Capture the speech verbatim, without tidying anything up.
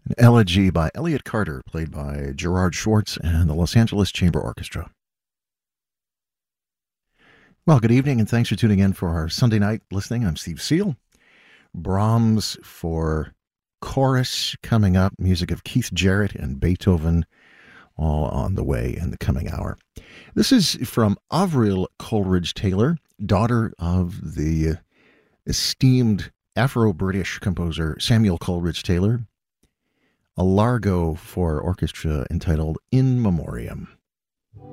Elegy by Elliott Carter, played by Gerard Schwartz and the Los Angeles Chamber Orchestra. Well, good evening, and thanks for tuning in for our Sunday night listening. I'm Steve Seal. Brahms for chorus coming up, music of Keith Jarrett and Beethoven, all on the way in the coming hour. This is from Avril Coleridge Taylor, daughter of the esteemed Afro-British composer Samuel Coleridge Taylor, a largo for orchestra entitled In Memoriam.